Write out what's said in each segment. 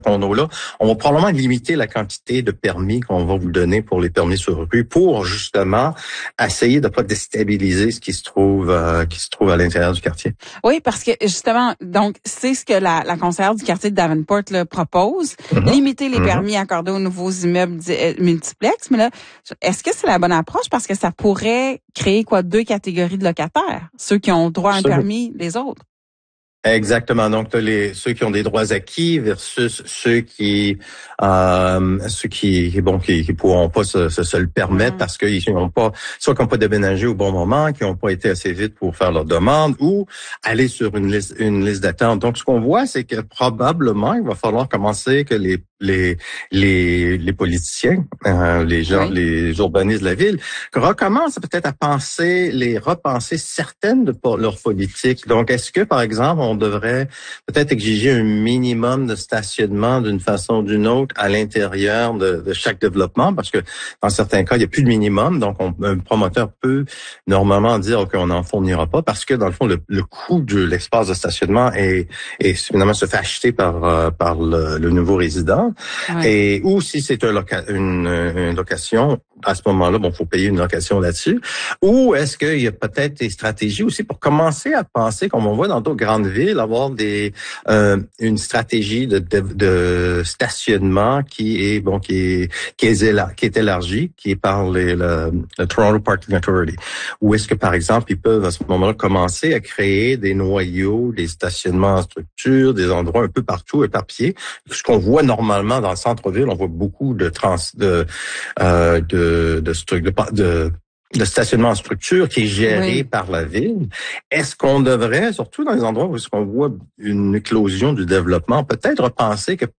condos-là, on va probablement limiter la quantité de permis qu'on va vous donner pour les permis sur rue pour justement essayer de pas déstabiliser ce qui se trouve à l'intérieur du quartier. Oui, parce que justement, donc c'est ce que la conseillère du quartier de Davenport là, propose, limiter les permis accordés aux nouveaux immeubles multiplex. Mais là, est-ce que c'est la bonne approche parce que ça pourrait créer deux catégories de locataires, ceux qui ont droit à un permis, les autres? Exactement. Donc, tu as ceux qui ont des droits acquis versus ceux qui pourront pas se le permettre parce qu'ils n'ont pas, soit qu'ils n'ont pas déménagé au bon moment, qui n'ont pas été assez vite pour faire leur demande ou aller sur une liste d'attente. Donc, ce qu'on voit, c'est que probablement, il va falloir commencer que les politiciens, les gens, les urbanistes de la ville, recommencent peut-être à repenser certaines de leurs politiques. Donc, est-ce que, par exemple, on devrait peut-être exiger un minimum de stationnement d'une façon ou d'une autre à l'intérieur de chaque développement, parce que dans certains cas, il n'y a plus de minimum, donc un promoteur peut normalement dire qu'on n'en fournira pas, parce que dans le fond, le coût de l'espace de stationnement est finalement se fait acheter par le nouveau résident, ou si c'est une location, à ce moment-là, faut payer une location là-dessus. Ou est-ce qu'il y a peut-être des stratégies aussi pour commencer à penser, comme on voit dans d'autres grandes villes, avoir une stratégie de stationnement qui est élargie, qui est par le Toronto Parking Authority. Ou est-ce que, par exemple, ils peuvent à ce moment-là commencer à créer des noyaux, des stationnements en structure, des endroits un peu partout éparpillés. Ce qu'on voit normalement dans le centre-ville, on voit beaucoup de stationnement en structure qui est géré par la ville. Est-ce qu'on devrait, surtout dans les endroits où on voit une éclosion du développement, peut-être repenser que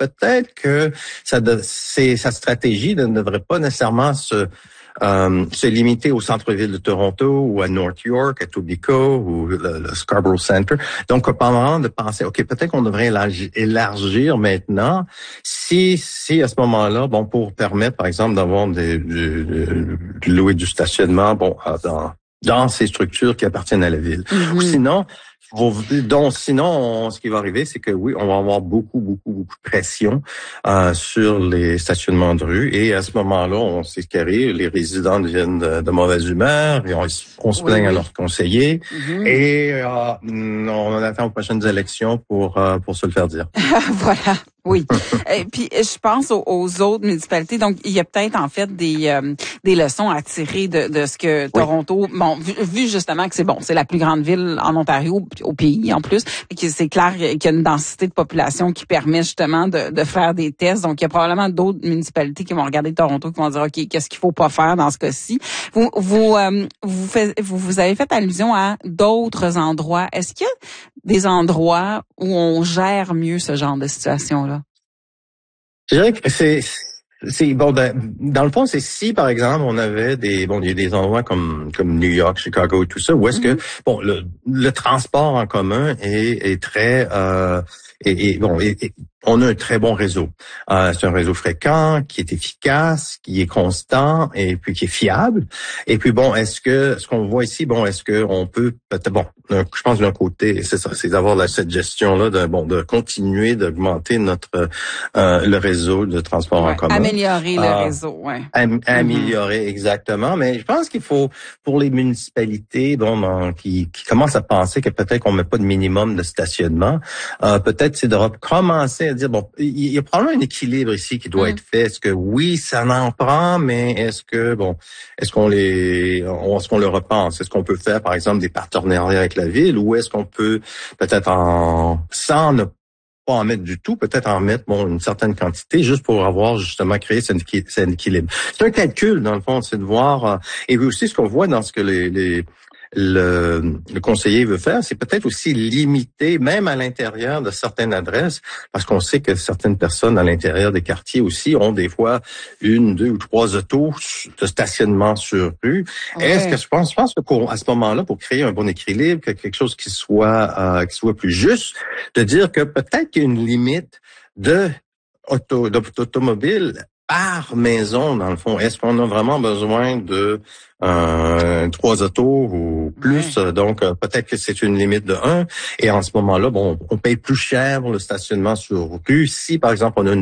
sa stratégie ne devrait pas nécessairement se limiter au centre-ville de Toronto ou à North York, à Etobicoke ou le Scarborough Centre. Donc, pendant de penser, OK, peut-être qu'on devrait élargir maintenant si à ce moment-là, pour permettre, par exemple, d'avoir de louer du stationnement, dans ces structures qui appartiennent à la ville. Ou sinon, ce qui va arriver, c'est que oui, on va avoir beaucoup de pression sur les stationnements de rue. Et à ce moment-là, on sait ce qui arrive. Les résidents deviennent de mauvaise humeur et on se plaint à leurs conseillers. Et on attend aux prochaines élections pour se le faire dire. Voilà. Oui. Et puis je pense aux autres municipalités. Donc il y a peut-être en fait des leçons à tirer de ce que Toronto, vu justement que c'est la plus grande ville en Ontario, au pays en plus, et que c'est clair qu'il y a une densité de population qui permet justement de faire des tests. Donc il y a probablement d'autres municipalités qui vont regarder Toronto qui vont dire OK, qu'est-ce qu'il faut pas faire dans ce cas-ci. Vous avez fait allusion à d'autres endroits. Est-ce qu'il y a des endroits où on gère mieux ce genre de situation-là? Je dirais que c'est dans le fond, c'est si par exemple on avait il y a des endroits comme New York, Chicago et tout ça, où est-ce que le transport en commun est très on a un très bon réseau. C'est un réseau fréquent, qui est efficace, qui est constant et puis qui est fiable. Et puis ce qu'on voit ici, est-ce que on peut je pense d'un côté, c'est ça, c'est d'avoir cette gestion-là de continuer d'augmenter le réseau de transport en commun. Améliorer le réseau, améliorer, exactement. Mais je pense qu'il faut, pour les municipalités, qui commencent à penser que peut-être qu'on met pas de minimum de stationnement, peut-être c'est de recommencer à dire, il y a probablement un équilibre ici qui doit être fait. Est-ce que oui, ça en prend, mais est-ce qu'on le repense? Est-ce qu'on peut faire, par exemple, des partenariats avec la ville, ou est-ce qu'on peut peut-être sans ne pas en mettre du tout, peut-être en mettre une certaine quantité, juste pour avoir justement créé cet équilibre. C'est un calcul, dans le fond, c'est de voir, et aussi ce qu'on voit dans ce que le conseiller veut faire, c'est peut-être aussi limiter, même à l'intérieur de certaines adresses, parce qu'on sait que certaines personnes à l'intérieur des quartiers aussi ont des fois 1, 2 ou 3 autos de stationnement sur rue. Est-ce que je pense que à ce moment-là, pour créer un bon équilibre, quelque chose qui soit plus juste, de dire que peut-être qu'il y a une limite d'automobile par maison, dans le fond. Est-ce qu'on a vraiment besoin de 3 autos ou plus? Ouais. Donc, peut-être que c'est une limite de 1. Et en ce moment-là, bon, on paye plus cher le stationnement sur rue. Si, par exemple, on a une